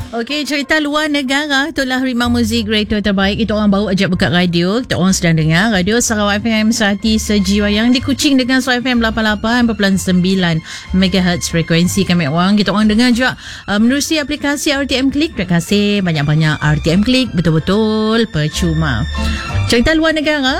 Okey, cerita luar negara. Itulah Rimang Muzik Radio terbaik. Kita orang baru ajak buka radio. Kita orang sedang dengar Radio Sarawak FM Sehati Sejiwa yang di Kuching dengan Sarawak FM 88.9 MHz frekuensi kami orang. Kita orang dengar juga menerusi aplikasi RTM Klik. Terima kasih banyak-banyak RTM Klik. Betul-betul percuma. Cerita luar negara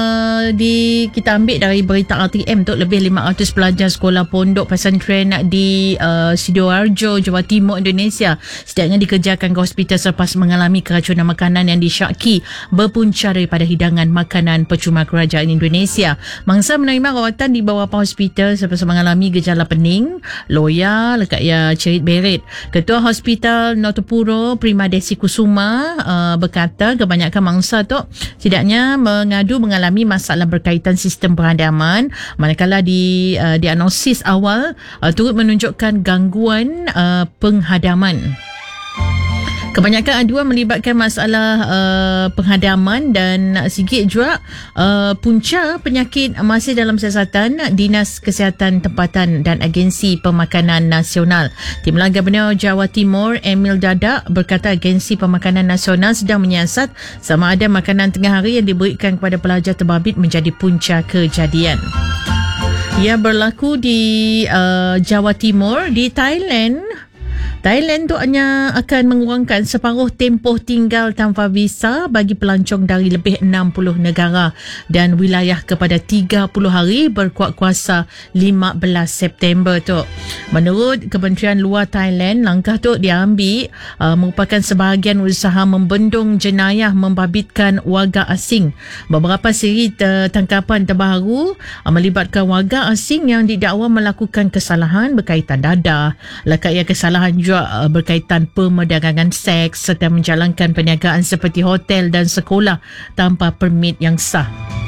kita ambil dari berita RTM tu. Lebih 500 pelajar sekolah pondok pesantren di Sidoarjo, Jawa Timur, Indonesia setidaknya dikejarkan ke hospital selepas mengalami keracunan makanan yang disyaki berpunca daripada hidangan makanan percuma kerajaan Indonesia. Mangsa menerima rawatan di beberapa hospital selepas mengalami gejala pening, loya, lekat ya cerit berit. Ketua Hospital Notopuro Prima Desi Kusuma berkata kebanyakan mangsa tu setidaknya mengadu mengalami masalah berkaitan sistem perhadaman, manakala diagnosis awal turut menunjukkan gangguan penghadaman. Kebanyakan aduan melibatkan masalah penghadaman dan sikit juga punca penyakit masih dalam siasatan Dinas Kesihatan Tempatan dan Agensi Pemakanan Nasional. Timbalan Gubernur Jawa Timur Emil Dadak berkata Agensi Pemakanan Nasional sedang menyiasat sama ada makanan tengah hari yang diberikan kepada pelajar terbabit menjadi punca kejadian. Ia berlaku di Jawa Timur. Di Thailand tu hanya akan mengurangkan separuh tempoh tinggal tanpa visa bagi pelancong dari lebih 60 negara dan wilayah kepada 30 hari berkuat kuasa 15 September tu. Menurut Kementerian Luar Thailand, langkah tu diambil merupakan sebahagian usaha membendung jenayah membabitkan warga asing. Beberapa siri tangkapan terbaru melibatkan warga asing yang didakwa melakukan kesalahan berkaitan dadah, lekatnya kesalahan juga berkaitan perdagangan seks serta menjalankan perniagaan seperti hotel dan sekolah tanpa permit yang sah.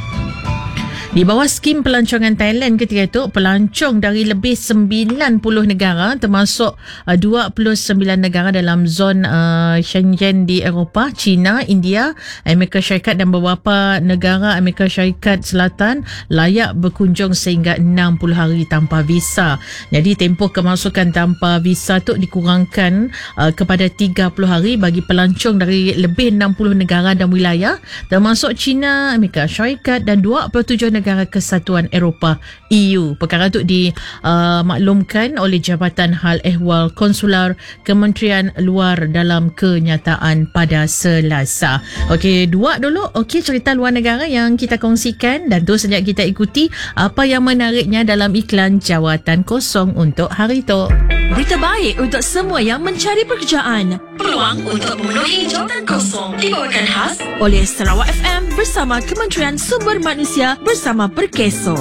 Di bawah skim pelancongan Thailand ketika itu, pelancong dari lebih 90 negara termasuk 29 negara dalam zon Schengen di Eropah, China, India, Amerika Syarikat dan beberapa negara Amerika Syarikat Selatan layak berkunjung sehingga 60 hari tanpa visa. Jadi tempoh kemasukan tanpa visa tu dikurangkan kepada 30 hari bagi pelancong dari lebih 60 negara dan wilayah termasuk China, Amerika Syarikat dan 27 negara Kesatuan Eropah EU. Perkara itu dimaklumkan oleh Jabatan Hal Ehwal Konsular Kementerian Luar dalam kenyataan pada Selasa. Okey, dua dulu. Okey, cerita luar negara yang kita kongsikan dan terus saja kita ikuti apa yang menariknya dalam iklan jawatan kosong untuk hari itu. Berita baik untuk semua yang mencari pekerjaan. Peluang untuk memenuhi jawatan kosong dibawakan khas oleh Sarawak FM bersama Kementerian Sumber Manusia bersama Perkeso.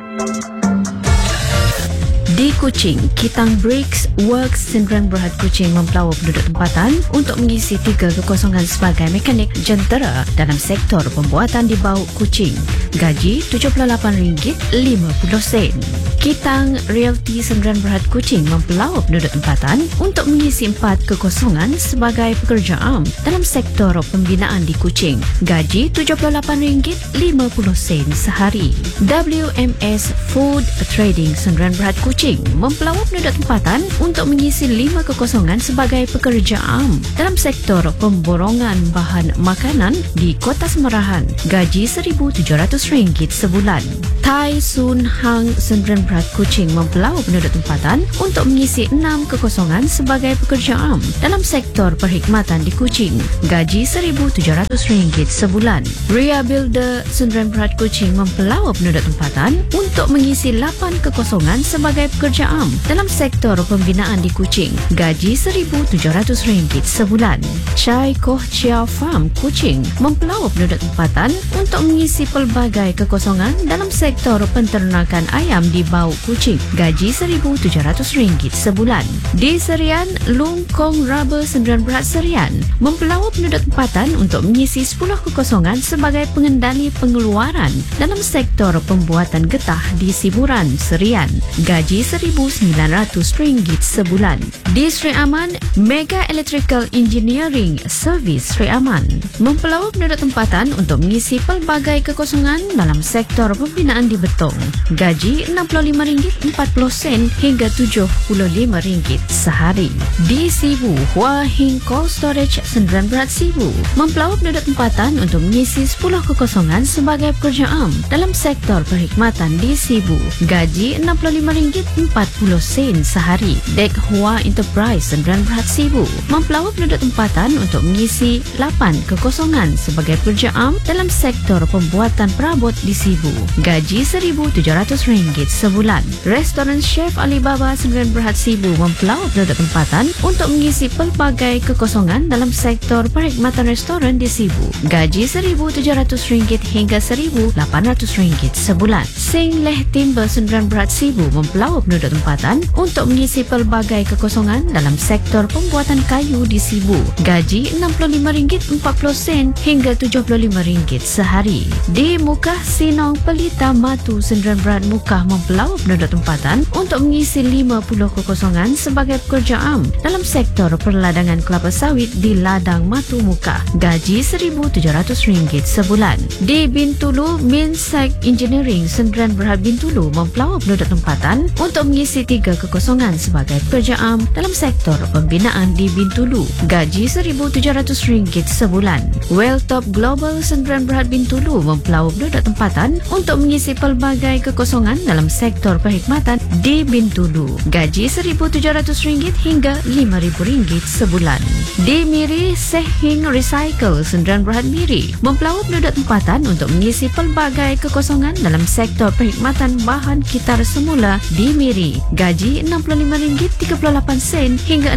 Di Kuching, Kitang Bricks Works Sdn Bhd Kuching mempelawa penduduk tempatan untuk mengisi 3 kekosongan sebagai mekanik jentera dalam sektor pembuatan di Bau Kuching. Gaji RM78.50. Kitang Realty Sdn Bhd Kuching mempelawa penduduk tempatan untuk mengisi 4 kekosongan sebagai pekerja am dalam sektor pembinaan di Kuching. Gaji RM78.50 sehari. WMS Food Trading Sdn Bhd Kuching mempelawa penduduk tempatan untuk mengisi 5 kekosongan sebagai pekerja am dalam sektor pemborongan bahan makanan di Kota Semerahan. Gaji RM1,700 sebulan. Tai Sun Hang Sdn Bhd Kuching mempelawa penduduk tempatan untuk mengisi 6 kekosongan sebagai pekerja am dalam sektor perkhidmatan di Kuching. Gaji RM1,700 sebulan. Ria Builder Sdn Bhd Kuching mempelawa penduduk tempatan untuk mengisi 8 kekosongan sebagai pekerja am dalam sektor pembinaan di Kuching. Gaji RM1,700 sebulan. Chai Koh Chia Farm Kuching mempelawa penduduk tempatan untuk mengisi pelbagai kekosongan dalam sektor penternakan ayam di Bau Kuching. Gaji RM1,700 sebulan. Di Serian, Lung Kong Rubber Sdn Bhd Serian mempelawa penduduk tempatan untuk mengisi 10 kekosongan sebagai pengendali pengeluaran dalam sektor pembuatan getah di Siburan, Serian. Gaji RM1,900 sebulan. Di Sri Aman, Mega Electrical Engineering Service Sri Aman mempelawak penduduk tempatan untuk mengisi pelbagai kekosongan dalam sektor pembinaan di Betong. Gaji RM65.40 hingga RM75 sehari. Di Sibu, Hua Hing Cold Storage Sdn Bhd Sibu mempelawak penduduk tempatan untuk mengisi 10 kekosongan sebagai pekerja am dalam sektor perkhidmatan di Sibu. Gaji RM65.40 sehari. Dek Hua Enterprise Sdn Bhd Sibu mempelawak penduduk tempatan untuk mengisi 8 kekosongan sebagai pekerja am dalam sektor pembuatan perabot di Sibu. Gaji RM1,700 sebulan. Restoran Chef Alibaba Sdn Bhd Sibu mempelawak penduduk tempatan untuk mengisi pelbagai kekosongan dalam sektor perkhidmatan restoran di Sibu. Gaji RM1,700 hingga RM1,800 sebulan. Sing Leh Timber Sdn Bhd Sibu mempelawak penduduk tempatan untuk mengisi pelbagai kekosongan dalam sektor pembuatan kayu di Sibu. Gaji RM65.40 hingga RM75 sehari. Di Mukah Sinong Pelita Matu Sdn Bhd Mukah mempelawak penduduk tempatan untuk mengisi 50 kekosongan sebagai pekerja am dalam sektor perladangan kelapa sawit di Ladang Matu Mukah. Gaji RM1,700 sebulan. Di Bintulu, Minsek Engineering Sdn Bhd Bintulu mempelawak penduduk tempatan untuk mengisi 3 kekosongan sebagai pekerja am dalam sektor pembinaan di Bintulu. Gaji RM1,700 sebulan. Welltop Global Sdn Bhd Bintulu mempelawak penduduk tempatan untuk mengisi pelbagai kekosongan dalam sektor perkhidmatan di Bintulu. Gaji RM1,700 hingga RM5,000 sebulan. Di Miri, Sehing Recycle Sdn Bhd Miri mempelawak penduduk tempatan untuk mengisi pelbagai kekosongan dalam sektor perkhidmatan bahan kitar semula di Miri. Gaji RM65.38 hingga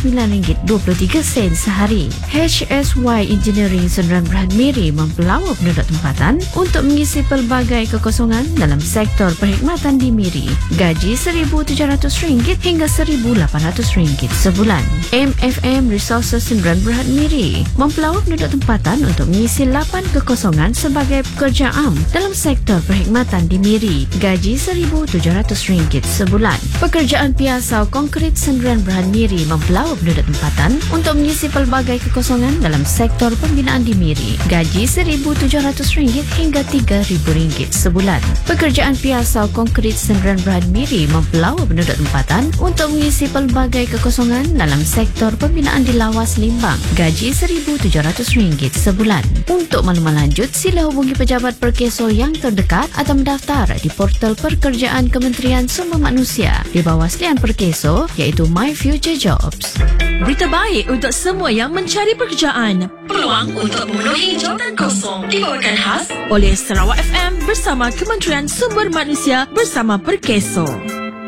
RM69.23 sehari. HSY Engineering Sdn Bhd Miri mempelawak penduduk tempatan untuk mengisi pelbagai kekosongan dalam sektor perkhidmatan di Miri. Gaji RM1,700 hingga RM1,800 sebulan. MFM Resources Sdn Bhd Miri mempelawak penduduk tempatan untuk mengisi 8 kekosongan sebagai pekerja am dalam sektor perkhidmatan di Miri. Gaji RM1,700 sebulan. Pekerjaan piasau konkrit Sdn Bhd Miri mempelawak penduduk tempatan untuk mengisi pelbagai kekosongan dalam sektor pembinaan di Miri. Gaji RM1,700 hingga RM3,000 sebulan. Pekerjaan piasau konkrit Sdn Bhd Miri mempelawak penduduk tempatan untuk mengisi pelbagai kekosongan dalam sektor pembinaan di Lawas Limbang. Gaji RM1,700 sebulan. Untuk maklumat lanjut, sila hubungi pejabat Perkeso yang terdekat atau mendaftar di portal pekerjaan Kementerian Sumber Manusia di bawah Slian Perkeso iaitu My Future Jobs. Berita baik untuk semua yang mencari pekerjaan. Peluang untuk memenuhi jawatan kosong dibawakan khas oleh Sarawak FM bersama Kementerian Sumber Manusia bersama Perkeso.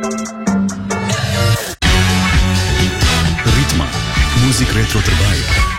Ritma, muzik retro terbaik.